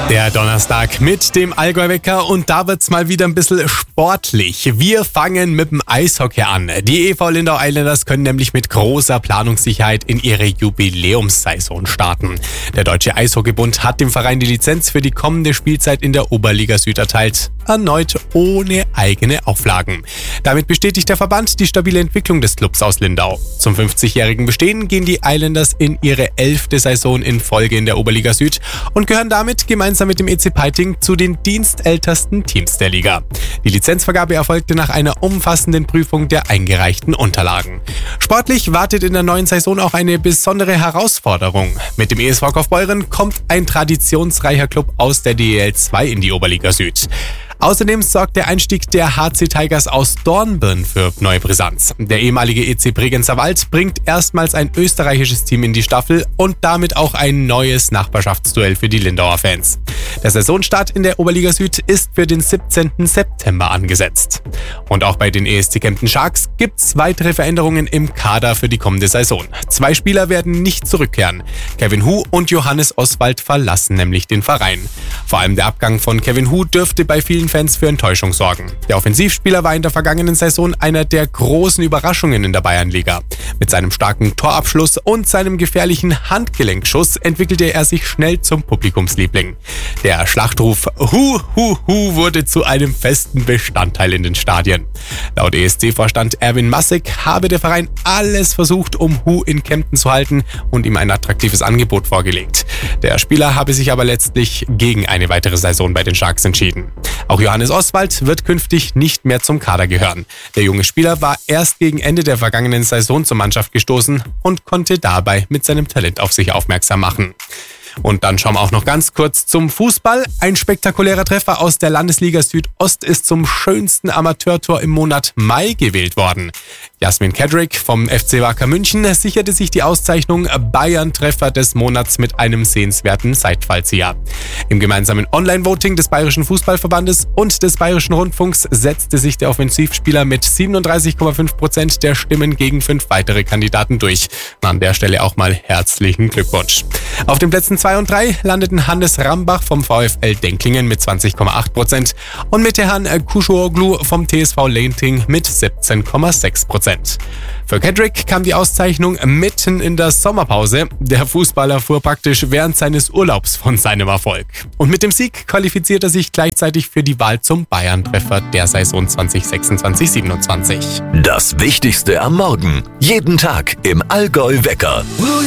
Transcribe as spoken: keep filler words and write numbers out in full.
Der Donnerstag mit dem Allgäu-Wecker und da wird's mal wieder ein bisschen sportlich. Wir fangen mit dem Eishockey an. Die E V Lindau Islanders können nämlich mit großer Planungssicherheit in ihre Jubiläumssaison starten. Der Deutsche Eishockeybund hat dem Verein die Lizenz für die kommende Spielzeit in der Oberliga Süd erteilt. Erneut ohne eigene Auflagen. Damit bestätigt der Verband die stabile Entwicklung des Clubs aus Lindau. Zum fünfzigjährigen Bestehen gehen die Islanders in ihre elfte Saison in Folge in der Oberliga Süd und gehören damit gemeinsam mit dem E C Peiting zu den dienstältesten Teams der Liga. Die Lizenzvergabe erfolgte nach einer umfassenden Prüfung der eingereichten Unterlagen. Sportlich wartet in der neuen Saison auch eine besondere Herausforderung. Mit dem E S V Kaufbeuren kommt ein traditionsreicher Club aus der D E L zwei in die Oberliga Süd. Außerdem sorgt der Einstieg der H C Tigers aus Dornbirn für neue Brisanz. Der ehemalige E C Bregenzer Wald bringt erstmals ein österreichisches Team in die Staffel und damit auch ein neues Nachbarschaftsduell für die Lindauer Fans. Der Saisonstart in der Oberliga Süd ist für den siebzehnten September angesetzt. Und auch bei den E S C Kempten Sharks gibt's weitere Veränderungen im Kader für die kommende Saison. Zwei Spieler werden nicht zurückkehren. Kevin Hu und Johannes Oswald verlassen nämlich den Verein. Vor allem der Abgang von Kevin Hu dürfte bei vielen Fans für Enttäuschung sorgen. Der Offensivspieler war in der vergangenen Saison einer der großen Überraschungen in der Bayernliga. Mit seinem starken Torabschluss und seinem gefährlichen Handgelenkschuss entwickelte er sich schnell zum Publikumsliebling. Der Schlachtruf Hu, Hu, Hu wurde zu einem festen Bestandteil in den Stadien. Laut E S C-Vorstand Erwin Massig habe der Verein alles versucht, um Hu in Kempten zu halten und ihm ein attraktives Angebot vorgelegt. Der Spieler habe sich aber letztlich gegen eine weitere Saison bei den Sharks entschieden. Auch Johannes Oswald wird künftig nicht mehr zum Kader gehören. Der junge Spieler war erst gegen Ende der vergangenen Saison zur Mannschaft gestoßen und konnte dabei mit seinem Talent auf sich aufmerksam machen. Und dann schauen wir auch noch ganz kurz zum Fußball. Ein spektakulärer Treffer aus der Landesliga Südost ist zum schönsten Amateurtor im Monat Mai gewählt worden. Jasmin Kedrick vom F C Wacker München sicherte sich die Auszeichnung Bayern-Treffer des Monats mit einem sehenswerten Seitfallzieher. Im gemeinsamen Online-Voting des Bayerischen Fußballverbandes und des Bayerischen Rundfunks setzte sich der Offensivspieler mit siebenunddreißig Komma fünf Prozent der Stimmen gegen fünf weitere Kandidaten durch. An der Stelle auch mal herzlichen Glückwunsch. Auf den Plätzen zwei und drei landeten Hannes Rambach vom VfL Denklingen mit zwanzig Komma acht Prozent und Metehan Kuşoğlu vom T S V Lenting mit siebzehn Komma sechs Prozent. Für Kedrick kam die Auszeichnung mitten in der Sommerpause. Der Fußballer fuhr praktisch während seines Urlaubs von seinem Erfolg. Und mit dem Sieg qualifiziert er sich gleichzeitig für die Wahl zum Bayern-Treffer der Saison zwanzig sechsundzwanzig siebenundzwanzig. Das Wichtigste am Morgen. Jeden Tag im Allgäu-Wecker.